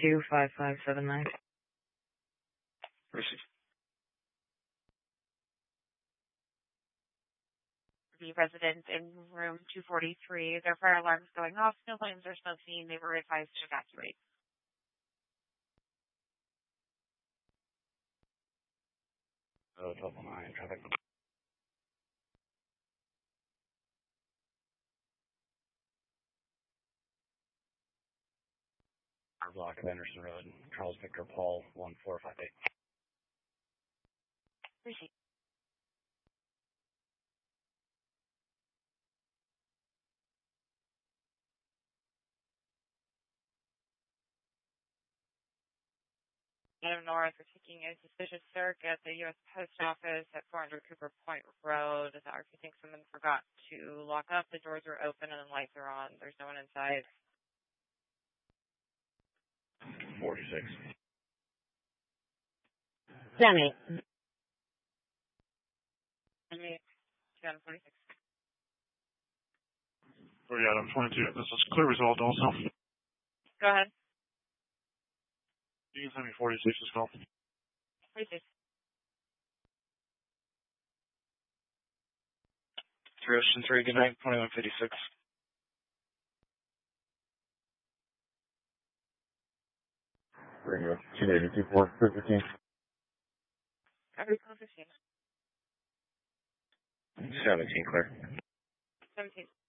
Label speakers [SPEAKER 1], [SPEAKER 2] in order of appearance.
[SPEAKER 1] 25579.
[SPEAKER 2] Receive.
[SPEAKER 3] The residents in room 243, their fire alarms going off, no flames or smoke seen. They were advised to evacuate.
[SPEAKER 2] Double 9 traffic. Our block of Anderson Road, Charles Victor Paul, 1458.
[SPEAKER 3] Receive. Adam North are taking a suspicious search at the U.S. Post Office at 400 Cooper Point Road. The RC thinks someone forgot to lock up. The doors are open and the lights are on. There's no one inside.
[SPEAKER 2] 46.
[SPEAKER 1] Sammy.
[SPEAKER 3] 246.
[SPEAKER 4] Oh yeah, I'm 22. This is clear resolved also.
[SPEAKER 3] Go ahead.
[SPEAKER 4] You can send me 46 as well.
[SPEAKER 3] Receive.
[SPEAKER 2] 3 Ocean 3, good night, 2156.
[SPEAKER 5] Ringo, 284, 15.
[SPEAKER 3] Copy, 15.
[SPEAKER 2] 17, clear.
[SPEAKER 3] 17.